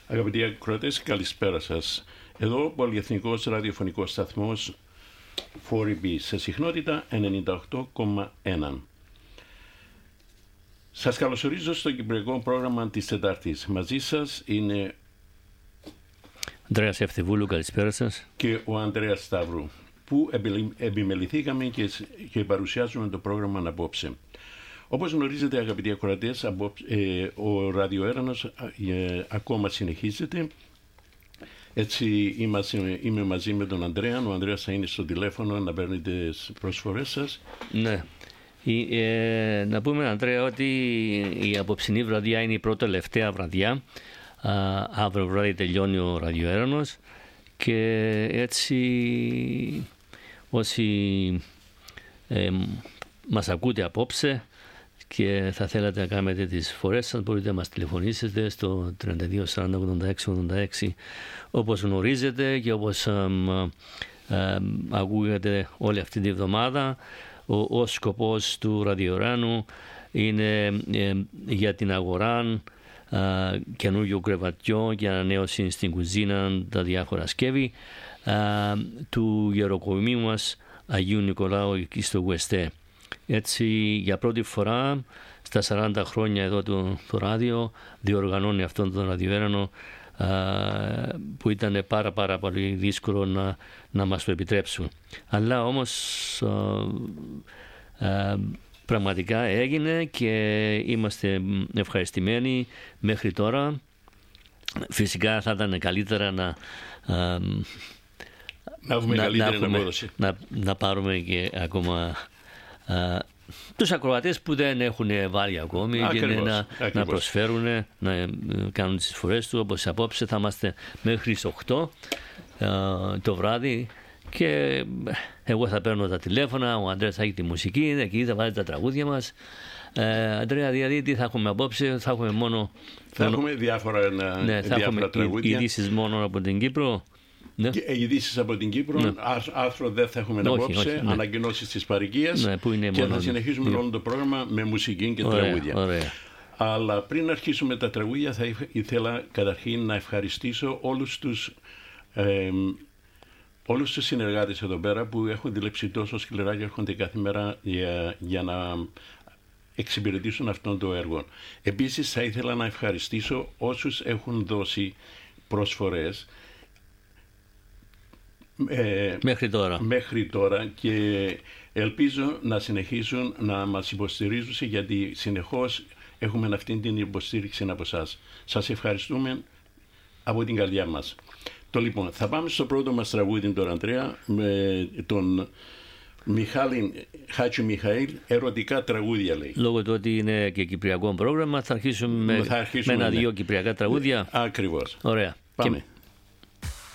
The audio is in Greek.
Αγαπητοί ακροατές, καλησπέρα σας. Εδώ ο Πολυεθνικός Ραδιοφωνικός Σταθμός 4B σε συχνότητα 98,1. Σας καλωσορίζω στο κυπριακό πρόγραμμα της Τετάρτης. Μαζί σας είναι Ανδρέας Ευθυβούλου, καλησπέρα σας. Και ο Ανδρέας Σταύρου, που επιμεληθήκαμε και παρουσιάζουμε το πρόγραμμα απόψε. Όπως γνωρίζετε, αγαπητοί ακροατές, ο ραδιοέρανος ακόμα συνεχίζεται. Έτσι είμαι μαζί με τον Ανδρέα. Ο Ανδρέας θα είναι στο τηλέφωνο να παίρνει τις προσφορές σας. Ναι. Να πούμε, Ανδρέα, ότι η απόψινή βραδιά είναι η πρώτη τελευταία βραδιά. Αύριο βράδυ τελειώνει ο ραδιοέρανος και έτσι όσοι μας ακούτε απόψε και θα θέλατε να κάνετε τις φορές σας, μπορείτε να μας τηλεφωνήσετε στο 32 40 86 86 όπως γνωρίζετε και όπως ακούγεται όλη αυτή τη εβδομάδα. Ο σκοπός του ραδιοεράνου είναι για την αγορά καινούργιο κρεβατιό και ανανέωση στην κουζίνα, τα διάφορα σκεύη του γεροκομείου μας Αγίου Νικολάου εκεί στο Γουεστέ. Έτσι, για πρώτη φορά στα 40 χρόνια εδώ το ράδιο διοργανώνει αυτόν τον ραδιοέρανο που ήταν πάρα πολύ δύσκολο να μας το επιτρέψουν. Αλλά όμως πραγματικά έγινε και είμαστε ευχαριστημένοι μέχρι τώρα. Φυσικά θα ήταν καλύτερα να πάρουμε και ακόμα τους ακροατές που δεν έχουν βάλει ακόμη. Ακριβώς. Να προσφέρουν, να κάνουν τις φορές του. Όπως απόψε θα είμαστε μέχρι τις 8 το βράδυ και εγώ θα παίρνω τα τηλέφωνα, ο Ανδρέας θα έχει τη μουσική, εκεί θα βάλει τα τραγούδια μας. Αντρέα, δηλαδή τι θα έχουμε απόψε? Θα έχουμε μόνο... Θα έχουμε διάφορα τραγούδια. Ειδήσεις μόνο από την Κύπρο. Ναι. Ειδήσεις από την Κύπρο, ναι. Άρθρο δεν θα έχουμε απόψε, ναι. Ανακοινώσεις της παροικίας, ναι, και θα συνεχίσουμε όλο το πρόγραμμα με μουσική και τραγούδια. Ωραία. Αλλά πριν αρχίσουμε τα τραγούδια θα ήθελα καταρχήν να ευχαριστήσω όλους τους συνεργάτες εδώ πέρα που έχουν δουλέψει τόσο σκληρά και έρχονται κάθε μέρα για να εξυπηρετήσουν αυτόν το έργο. Επίσης θα ήθελα να ευχαριστήσω όσους έχουν δώσει προσφορές μέχρι τώρα και ελπίζω να συνεχίσουν να μας υποστηρίζουν, γιατί συνεχώς έχουμε αυτή την υποστήριξη από εσάς. Σας ευχαριστούμε από την καρδιά μας. Λοιπόν, θα πάμε στο πρώτο μας τραγούδι τώρα, Ανδρέα, με τον Μιχάλη Χάτσι Μιχαήλ, ερωτικά τραγούδια λέει. Λόγω του ότι είναι και κυπριακό πρόγραμμα θα αρχίσουμε με ένα-δύο κυπριακά τραγούδια. Ακριβώς. Ωραία. Πάμε.